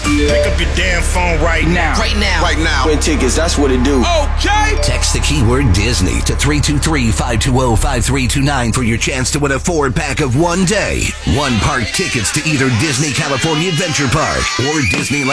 Pick up your damn phone right now. Right now. Right now. Win tickets, that's what it do. Okay. Text the keyword Disney to 323-520-5329 for your chance to win a 4-pack of one-day, one-park tickets to either Disney California Adventure Park or Disneyland